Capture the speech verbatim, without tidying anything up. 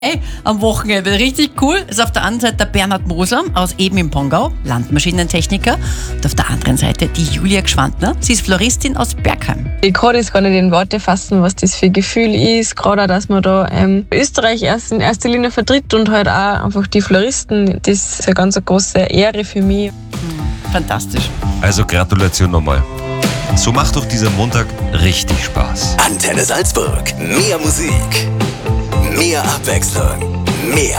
am Wochenende. Richtig cool. Ist auf der einen Seite der Bernhard Moser aus Eben im Pongau, Landmaschinentechniker. Und auf der anderen Seite die Julia Gschwandner. Sie ist Floristin aus Bergheim. Ich kann das gar nicht in Worte fassen, was das für ein Gefühl ist. Gerade auch, dass man da ähm, Österreich erst in erster Linie vertritt und halt auch einfach die Floristen. Das ist eine ganz große Ehre für mich. Fantastisch. Also Gratulation nochmal. So macht doch dieser Montag richtig Spaß. Antenne Salzburg. Mehr Musik. Mehr Abwechslung. Mehr